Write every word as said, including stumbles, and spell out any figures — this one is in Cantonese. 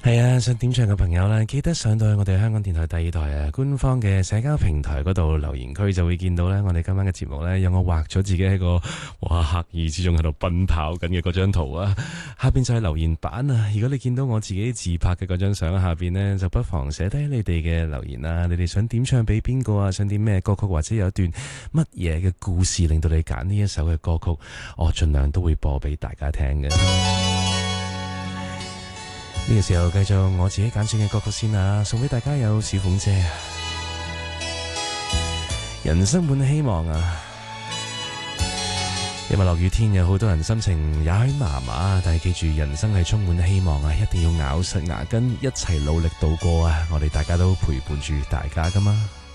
係啊，想點唱嘅朋友咧，記得上到去我哋香港電台第二台啊官方嘅社交平台嗰度留言區，就會見到咧我哋今晚嘅節目咧，有我畫咗自己喺個哇刻意之中喺度奔跑緊嘅嗰張圖啊，下邊就係留言板啊。如果你見到我自己自拍嘅嗰張相下邊呢，就不妨寫低你哋嘅留言啊，你哋想點唱俾邊個啊？想點咩歌曲，或者有一段乜嘢嘅故事令到你揀呢一首嘅歌曲，我盡量都會播俾大家聽嘅。呢個時候繼續我自己揀選嘅歌曲先啊，送俾大家有小鳳姐人生滿希望啊。因為落雨天有好多人心情也許麻麻，但係記住人生係充滿希望啊，一定要咬實牙根一齊努力度過啊，我哋大家都陪伴住大家噶嘛。